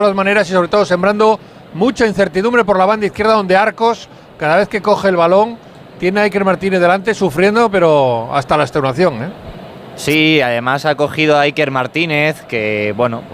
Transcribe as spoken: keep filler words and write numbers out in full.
todas maneras y sobre todo sembrando mucha incertidumbre por la banda izquierda, donde Arcos, cada vez que coge el balón, tiene a Iker Martínez delante sufriendo, pero hasta la extenuación, ¿eh? Sí, además ha cogido a Iker Martínez, que bueno,